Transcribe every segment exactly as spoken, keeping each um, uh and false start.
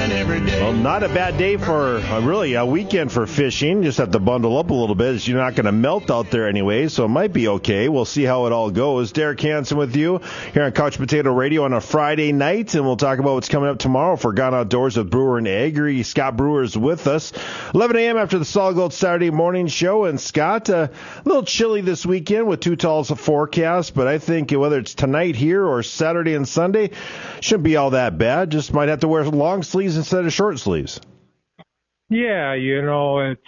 sunshine every day. Well, not a bad day for, uh, really, a weekend for fishing. Just have to bundle up a little bit. You're not going to melt out there anyway, so it might be okay. We'll see how it all goes. Derek Hansen with you here on Couch Potato Radio on a Friday night, and we'll talk about what's coming up tomorrow for Gone Outdoors with Brewer and Agri. Scott Brewer is with us. eleven a.m. after the Solid Gold Saturday morning show. And Scott, uh, a little chilly this weekend with two talls of forecast, but I think whether it's tonight here or Saturday and Sunday, shouldn't be all that bad. Just might have to wear long sleeves instead of short sleeves. Yeah, you know, it's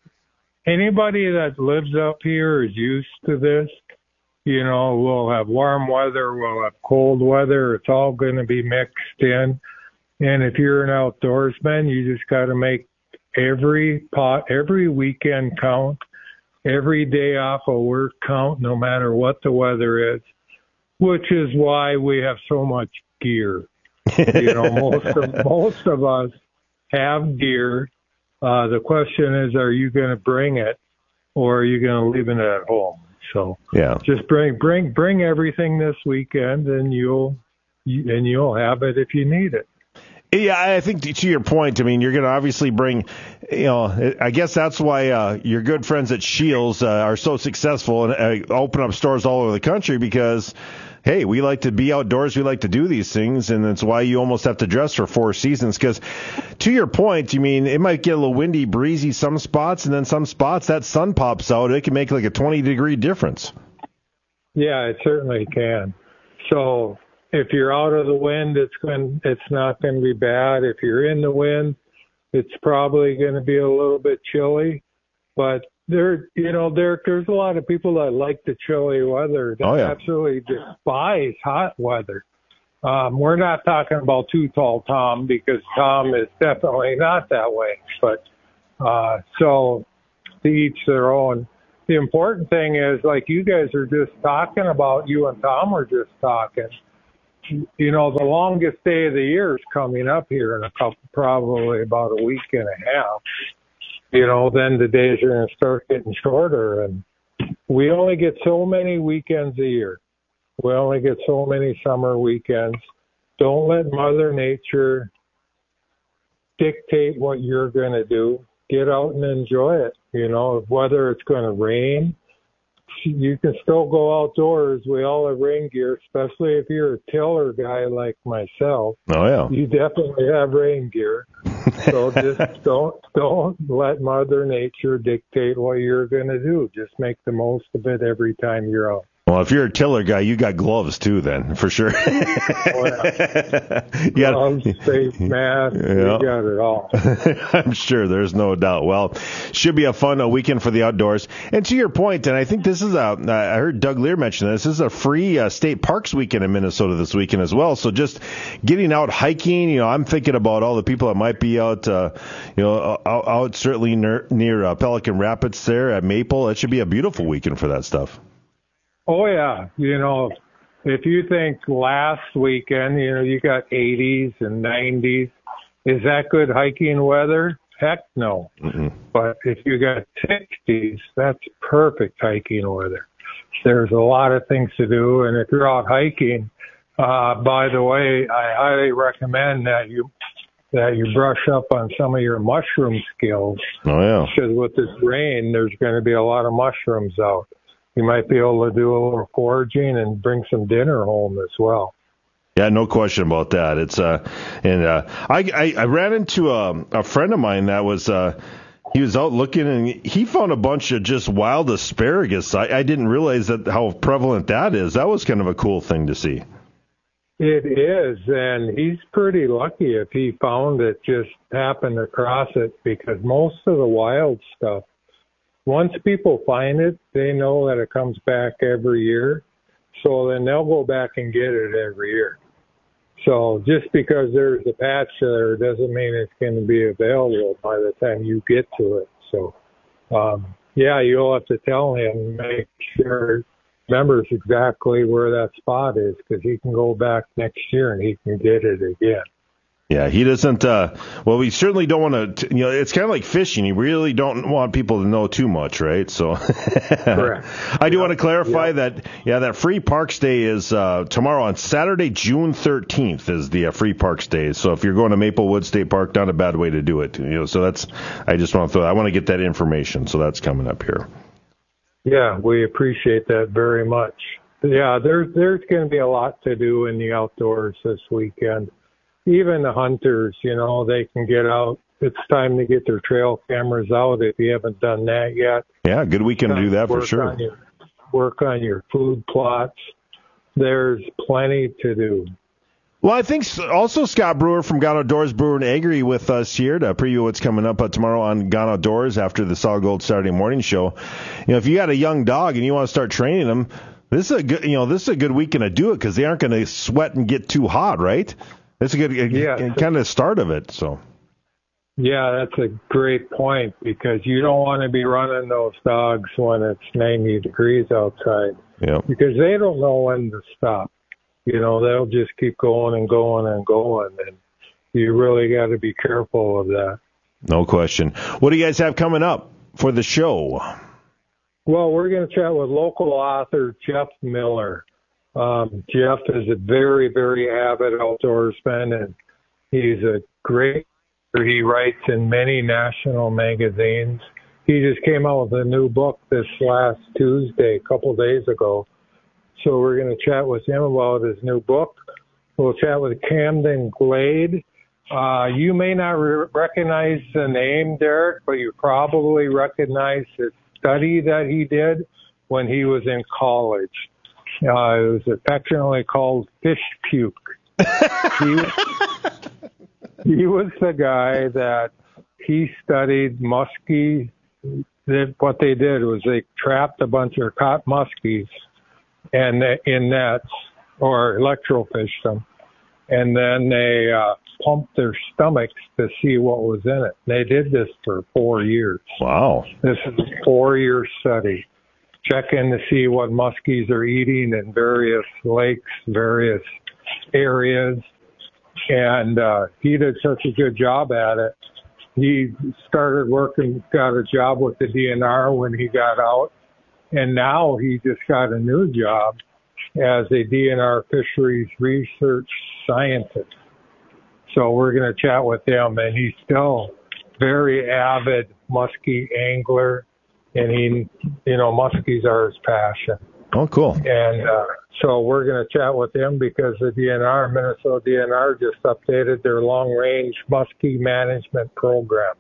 anybody that lives up here is used to this. You know, we'll have warm weather, we'll have cold weather. It's all going to be mixed in. And if you're an outdoorsman, you just got to make every pot, every weekend count, every day off of work count, no matter what the weather is, which is why we have so much gear. You know, most of, most of us have gear. Uh, the question is, are you going to bring it or are you going to leave it at home? So yeah, just bring, bring, bring everything this weekend and you'll, you, and you'll have it if you need it. Yeah, I think to your point, I mean, you're going to obviously bring, you know, I guess that's why uh, your good friends at Shields uh, are so successful and uh, open up stores all over the country because, hey, we like to be outdoors. We like to do these things, and that's why you almost have to dress for four seasons. Because to your point, you mean, it might get a little windy, breezy some spots, and then some spots that sun pops out. It can make like a twenty-degree difference. Yeah, it certainly can. So if you're out of the wind, it's going, it's not going to be bad. If you're in the wind, it's probably going to be a little bit chilly. But there, you know, there, there's a lot of people that like the chilly weather. That oh, yeah. absolutely despise hot weather. Um, we're not talking about Too Tall Tom because Tom is definitely not that way. But uh, so to each their own. The important thing is, like you guys are just talking about, you and Tom were just talking. You know, the longest day of the year is coming up here in a couple, probably about a week and a half. You know, then the days are going to start getting shorter, and we only get so many weekends a year. We only get so many summer weekends. Don't let Mother Nature dictate what you're going to do. Get out and enjoy it. You know, whether it's going to rain, you can still go outdoors. We all have rain gear, especially if you're a tiller guy like myself. Oh, yeah. You definitely have rain gear. So just don't don't let Mother Nature dictate what you're going to do. Just make the most of it every time you're out. Well, if you're a tiller guy, you got gloves too, then for sure. Oh, yeah. You got gloves, face mask, yeah. You got it all. I'm sure, there's no doubt. Well, should be a fun a weekend for the outdoors. And to your point, and I think this is a, I heard Doug Lear mention this, this is a free uh, state parks weekend in Minnesota this weekend as well. So just getting out hiking, you know, I'm thinking about all the people that might be out, uh, you know, out, out certainly near, near uh, Pelican Rapids there at Maple. It should be a beautiful weekend for that stuff. Oh, yeah. You know, if you think last weekend, you know, you got eighties and nineties, is that good hiking weather? Heck no. Mm-mm. But if you got sixties, that's perfect hiking weather. There's a lot of things to do. And if you're out hiking, uh, by the way, I highly recommend that you that you brush up on some of your mushroom skills. Oh, yeah. Because with this rain, there's going to be a lot of mushrooms out. You might be able to do a little foraging and bring some dinner home as well. Yeah, no question about that. It's uh, and uh, I, I I ran into a a friend of mine that was uh, he was out looking and he found a bunch of just wild asparagus. I, I didn't realize that how prevalent that is. That was kind of a cool thing to see. It is, and he's pretty lucky if he found it, just happened across it, because most of the wild stuff, once people find it, they know that it comes back every year. So then they'll go back and get it every year. So just because there's a patch there doesn't mean it's going to be available by the time you get to it. So, um, yeah, you'll have to tell him, make sure he remembers exactly where that spot is, because he can go back next year and he can get it again. Yeah, he doesn't. Uh, well, we certainly don't want to. You know, it's kind of like fishing. You really don't want people to know too much, right? So, Correct. I do yeah. want to clarify yeah. that. Yeah, that Free Parks Day is uh, tomorrow on Saturday, June thirteenth is the uh, Free Parks Day. So if you're going to Maplewood State Park, not a bad way to do it. You know, so that's. I just want to throw. I want to get that information. So that's coming up here. Yeah, we appreciate that very much. Yeah, there's there's going to be a lot to do in the outdoors this weekend. Even the hunters, you know, they can get out. It's time to get their trail cameras out if you haven't done that yet. Yeah, good weekend to do that for sure. On your, work on your food plots. There's plenty to do. Well, I think also Scott Brewer from Gone Outdoors Brewer and Agri with us here to preview what's coming up uh, tomorrow on Gone Outdoors after the Solid Gold Saturday morning show. You know, if you got a young dog and you want to start training them, this is a good, you know, this is a good weekend to do it because they aren't going to sweat and get too hot, right? That's a good yeah, kind of start of it. So. Yeah, that's a great point because you don't want to be running those dogs when it's ninety degrees outside. Yeah. Because they don't know when to stop. You know, they'll just keep going and going and going, and you really got to be careful of that. No question. What do you guys have coming up for the show? Well, we're going to chat with local author Jeff Miller. Um, Jeff is a very, very avid outdoorsman, and he's a great writer. He writes in many national magazines. He just came out with a new book this last Tuesday, a couple days ago. So we're going to chat with him about his new book. We'll chat with Camden Glade. Uh, you may not re- recognize the name, Derek, but you probably recognize his study that he did when he was in college. Uh, it was affectionately called fish puke. he, he was the guy that he studied muskies. That what they did was they trapped a bunch of caught muskies and in nets or electrofished them, and then they uh, pumped their stomachs to see what was in it. They did this for four years. Wow! This is a four-year study. Check in to see what muskies are eating in various lakes, various areas. And uh, he did such a good job at it. He started working, got a job with the D N R when he got out. And now he just got a new job as a D N R fisheries research scientist. So we're going to chat with him. And he's still very avid muskie angler. And he, you know, muskies are his passion. Oh, cool. And uh, so we're going to chat with him because the D N R, Minnesota D N R, just updated their long-range muskie management program.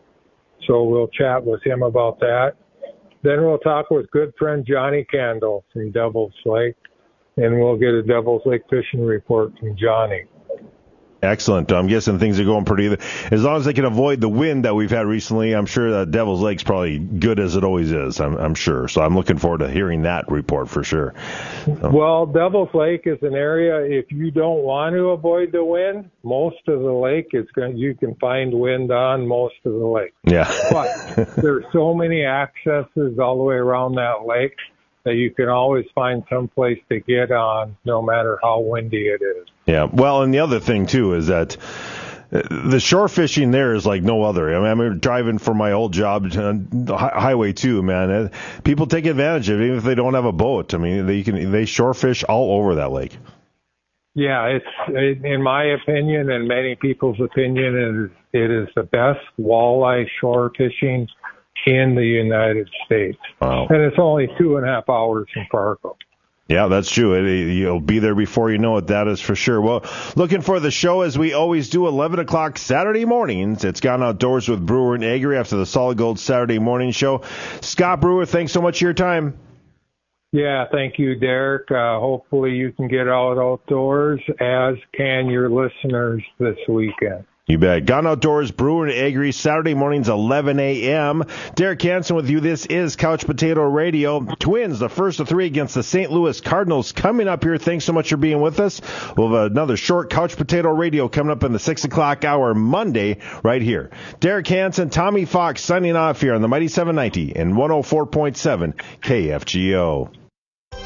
So we'll chat with him about that. Then we'll talk with good friend Johnny Candle from Devil's Lake, and we'll get a Devil's Lake fishing report from Johnny. Excellent. I'm guessing things are going pretty. As long as they can avoid the wind that we've had recently, I'm sure that Devil's Lake's probably good as it always is. I'm, I'm sure. So I'm looking forward to hearing that report for sure. So. Well, Devil's Lake is an area, if you don't want to avoid the wind, most of the lake is going. You can find wind on most of the lake. Yeah. But there's so many accesses all the way around that lake that you can always find some place to get on, no matter how windy it is. Yeah. Well, and the other thing too is that the shore fishing there is like no other. I mean, I'm driving for my old job on the Highway two, man. People take advantage of it, even if they don't have a boat. I mean, they can they shore fish all over that lake. Yeah, it's in my opinion and many people's opinion, it is, it is the best walleye shore fishing in the United States. Wow. And it's only two and a half hours from Fargo. Yeah, that's true. It, you'll be there before you know it. That is for sure. Well, looking for the show as we always do, eleven o'clock Saturday mornings. It's Gone Outdoors with Brewer and Agri after the Solid Gold Saturday morning show. Scott Brewer, thanks so much for your time. Yeah, thank you, Derek. Uh, hopefully you can get out outdoors, as can your listeners this weekend. You bet. Gone Outdoors, Brewer and Agri, Saturday mornings, eleven a.m. Derek Hansen with you. This is Couch Potato Radio. Twins, the first of three against the Saint Louis Cardinals coming up here. Thanks so much for being with us. We'll have another short Couch Potato Radio coming up in the six o'clock hour Monday right here. Derek Hansen, Tommy Fox signing off here on the Mighty seven ninety and one oh four point seven K F G O.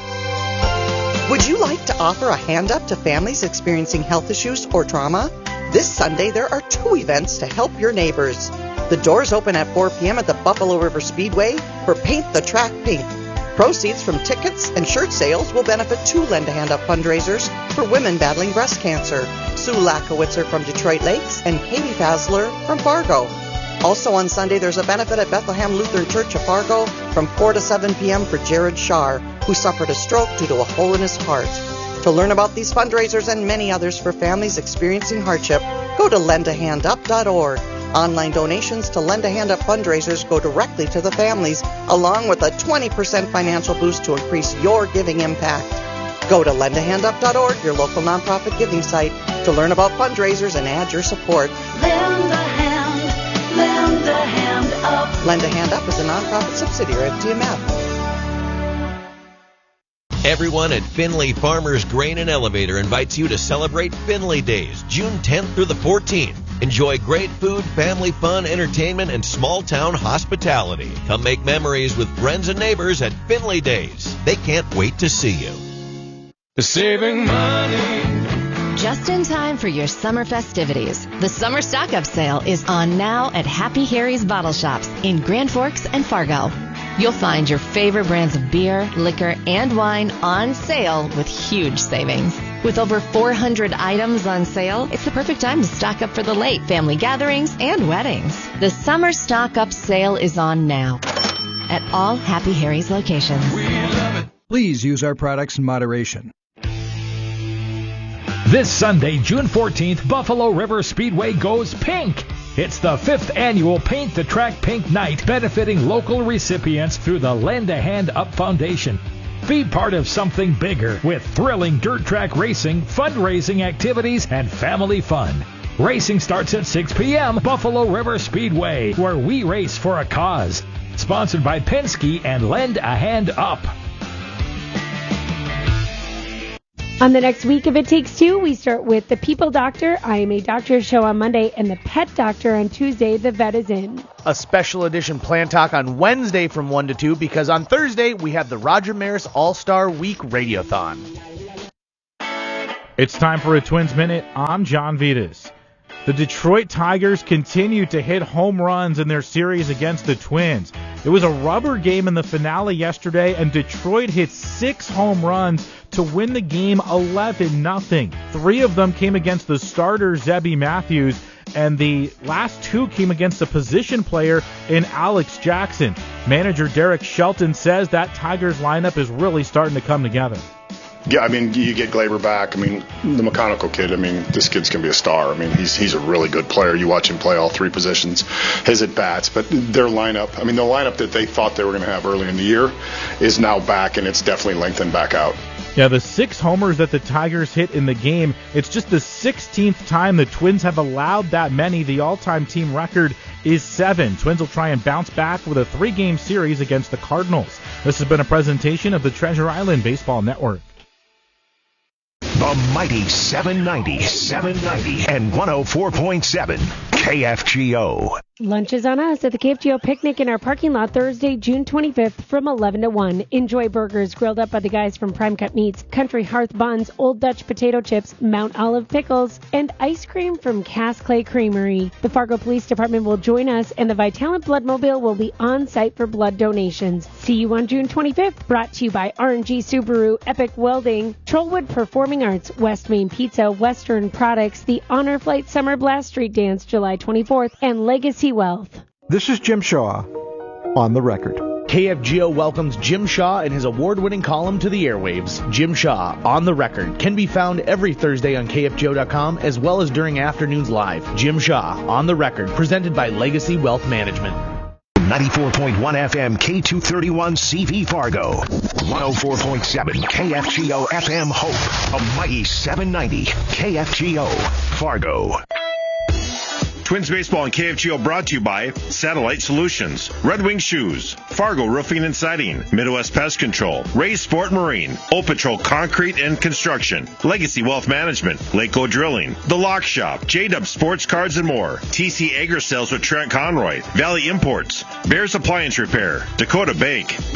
Would you like to offer a hand up to families experiencing health issues or trauma? This Sunday, there are two events to help your neighbors. The doors open at four p.m. at the Buffalo River Speedway for Paint the Track Pink. Proceeds from tickets and shirt sales will benefit two Lend a Hand Up fundraisers for women battling breast cancer, Sue Lakowitzer from Detroit Lakes and Katie Fasler from Fargo. Also on Sunday, there's a benefit at Bethlehem Lutheran Church of Fargo from four to seven p.m. for Jared Shar, who suffered a stroke due to a hole in his heart. To learn about these fundraisers and many others for families experiencing hardship, go to lend a hand up dot org. Online donations to Lend a Hand Up fundraisers go directly to the families, along with a twenty percent financial boost to increase your giving impact. Go to lend a hand up dot org, your local nonprofit giving site, to learn about fundraisers and add your support. Lend a hand, lend a hand up. Lend a Hand Up is a nonprofit subsidiary of T M F. Everyone at Finley Farmers Grain and Elevator invites you to celebrate Finley Days, June tenth through the fourteenth. Enjoy great food, family fun, entertainment, and small-town hospitality. Come make memories with friends and neighbors at Finley Days. They can't wait to see you. Saving money. Just in time for your summer festivities, the summer stock-up sale is on now at Happy Harry's Bottle Shops in Grand Forks and Fargo. You'll find your favorite brands of beer, liquor, and wine on sale with huge savings. With over four hundred items on sale, it's the perfect time to stock up for the late family gatherings and weddings. The summer stock-up sale is on now at all Happy Harry's locations. We love it. Please use our products in moderation. This Sunday, June fourteenth, Buffalo River Speedway goes pink. It's the fifth annual Paint the Track Pink Night, benefiting local recipients through the Lend a Hand Up Foundation. Be part of something bigger with thrilling dirt track racing, fundraising activities, and family fun. Racing starts at six p.m. Buffalo River Speedway, where we race for a cause. Sponsored by Penske and Lend a Hand Up. On the next week of It Takes Two, we start with The People Doctor, I Am a Doctor show on Monday, and The Pet Doctor on Tuesday, The Vet is In. A special edition Plant Talk on Wednesday from one to two, because on Thursday we have the Roger Maris All-Star Week Radiothon. It's time for a Twins Minute. I'm John Vitas. The Detroit Tigers continue to hit home runs in their series against the Twins. It was a rubber game in the finale yesterday, and Detroit hit six home runs to win the game eleven nothing. Three of them came against the starter, Zebby Matthews, and the last two came against a position player in Alex Jackson. Manager Derek Shelton says that Tigers lineup is really starting to come together. Yeah, I mean, you get Glaber back. I mean, the mechanical kid, I mean, this kid's going to be a star. I mean, he's he's a really good player. You watch him play all three positions, his at-bats. But their lineup, I mean, the lineup that they thought they were going to have early in the year is now back, and it's definitely lengthened back out. Yeah, the six homers that the Tigers hit in the game, it's just the sixteenth time the Twins have allowed that many. The all-time team record is seven. Twins will try and bounce back with a three-game series against the Cardinals. This has been a presentation of the Treasure Island Baseball Network. The mighty seven ninety, seven ninety, and one oh four point seven K F G O. Lunch is on us at the K F G O Picnic in our parking lot Thursday, June twenty-fifth from eleven to one. Enjoy burgers grilled up by the guys from Prime Cut Meats, Country Hearth Buns, Old Dutch Potato Chips, Mount Olive Pickles, and ice cream from Cass Clay Creamery. The Fargo Police Department will join us, and the Vitalant Bloodmobile will be on site for blood donations. See you on June twenty-fifth, brought to you by R and G Subaru, Epic Welding, Trollwood Performing Arts, West Main Pizza, Western Products, the Honor Flight Summer Blast Street Dance July twenty-fourth, and Legacy Wealth. This is Jim Shaw on the record. K F G O welcomes Jim Shaw and his award-winning column to the airwaves. Jim Shaw, On the Record, can be found every Thursday on K F G O dot com as well as during afternoons live. Jim Shaw, On the Record, presented by Legacy Wealth Management. ninety-four point one F M K two thirty-one C V Fargo. one oh four point seven K F G O F M Hope. A mighty seven ninety K F G O Fargo. Twins Baseball and K F G O brought to you by Satellite Solutions, Red Wing Shoes, Fargo Roofing and Siding, Midwest Pest Control, Ray's Sport Marine, O Patrol Concrete and Construction, Legacy Wealth Management, Lakeco Drilling, The Lock Shop, J-Dub Sports Cards and more, T C Agri Sales with Trent Conroy, Valley Imports, Bears Appliance Repair, Dakota Bank,